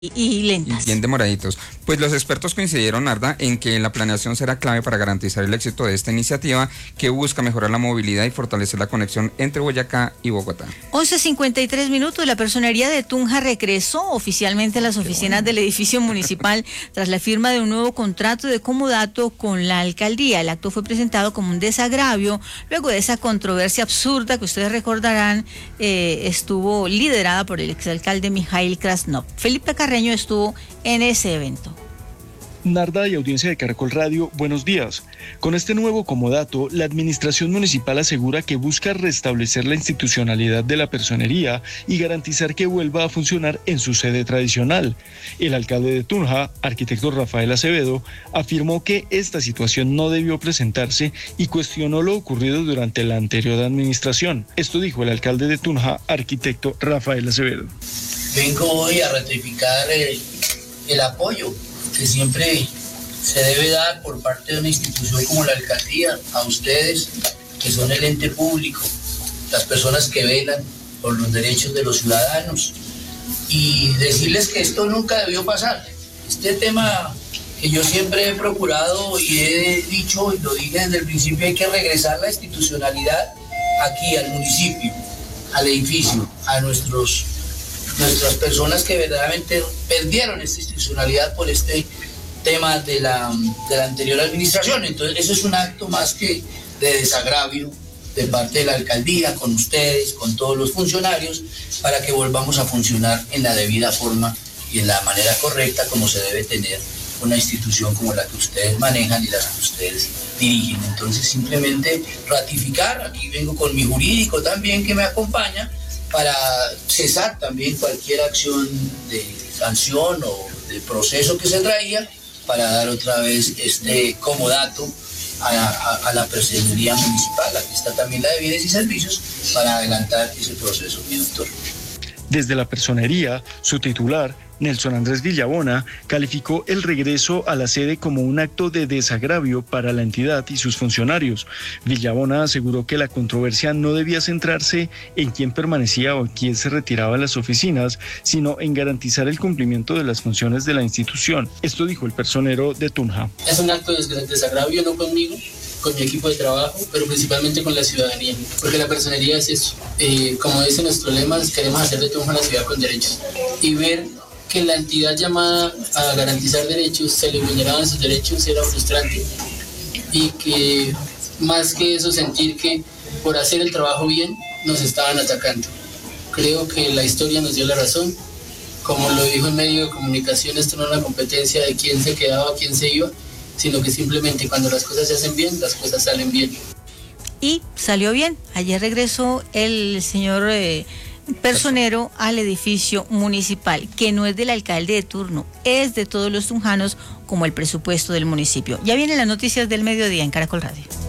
Y lentas. Bien demoraditos. Pues los expertos coincidieron, Narda, en que la planeación será clave para garantizar el éxito de esta iniciativa que busca mejorar la movilidad y fortalecer la conexión entre Boyacá y Bogotá. 11:53, la Personería de Tunja regresó oficialmente a las oficinas del edificio municipal tras la firma de un nuevo contrato de comodato con la alcaldía. El acto fue presentado como un desagravio luego de esa controversia absurda que ustedes recordarán estuvo liderada por el exalcalde Mijail Krasnov. Felipe Carreño estuvo en ese evento. Narda y audiencia de Caracol Radio, buenos días. Con este nuevo comodato, la administración municipal asegura que busca restablecer la institucionalidad de la personería y garantizar que vuelva a funcionar en su sede tradicional. El alcalde de Tunja, arquitecto Rafael Acevedo, afirmó que esta situación no debió presentarse y cuestionó lo ocurrido durante la anterior administración. Esto dijo el alcalde de Tunja, arquitecto Rafael Acevedo. Vengo hoy a ratificar el apoyo que siempre se debe dar por parte de una institución como la alcaldía a ustedes, que son el ente público, las personas que velan por los derechos de los ciudadanos, y decirles que esto nunca debió pasar. Este tema que yo siempre he procurado y he dicho y lo dije desde el principio, hay que regresar la institucionalidad aquí al municipio, al edificio, a nuestras personas que verdaderamente perdieron esta institucionalidad por este tema de la anterior administración. Entonces eso es un acto más que de desagravio de parte de la alcaldía, con ustedes, con todos los funcionarios, para que volvamos a funcionar en la debida forma y en la manera correcta como se debe tener una institución como la que ustedes manejan y la que ustedes dirigen. Entonces simplemente ratificar, aquí vengo con mi jurídico también que me acompaña, para cesar también cualquier acción de sanción o de proceso que se traía, para dar otra vez este comodato a la personería municipal. Aquí está también la de bienes y servicios para adelantar ese proceso, mi doctor. Desde la personería, su titular, Nelson Andrés Villabona, calificó el regreso a la sede como un acto de desagravio para la entidad y sus funcionarios. Villabona aseguró que la controversia no debía centrarse en quién permanecía o quién se retiraba de las oficinas, sino en garantizar el cumplimiento de las funciones de la institución. Esto dijo el personero de Tunja. Es un acto de desagravio, no conmigo, con mi equipo de trabajo, pero principalmente con la ciudadanía, porque la personería es eso. Como dice nuestro lema, queremos hacer de Tunja una ciudad con derechos y ver que la entidad llamada a garantizar derechos se le vulneraban sus derechos era frustrante, y que más que eso, sentir que por hacer el trabajo bien nos estaban atacando. Creo que la historia nos dio la razón. Como lo dijo en medio de comunicación, esto no es una competencia de quién se quedaba, quién se iba, sino que simplemente cuando las cosas se hacen bien, las cosas salen bien. Y salió bien. Ayer regresó el señor personero al edificio municipal, que no es del alcalde de turno, es de todos los tunjanos, como el presupuesto del municipio. Ya vienen las noticias del mediodía en Caracol Radio.